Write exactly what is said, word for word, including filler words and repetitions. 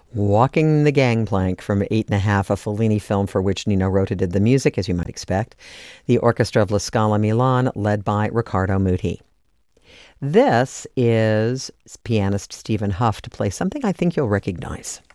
Walking the Gangplank from Eight and a Half, a Fellini film for which Nino Rota did the music, as you might expect. The Orchestra of La Scala Milan, led by Riccardo Muti. This is pianist Stephen Huff to play something I think you'll recognize.